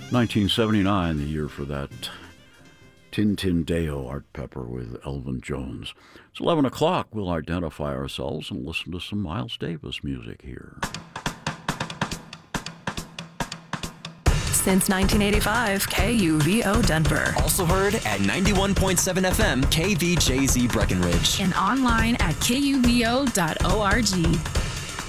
1979, the year for that. Tintindeo, Art Pepper with Elvin Jones. It's 11 o'clock. We'll identify ourselves and listen to some Miles Davis music here. Since 1985, KUVO Denver. Also heard at 91.7 FM, KVJZ Breckenridge. And online at kuvo.org.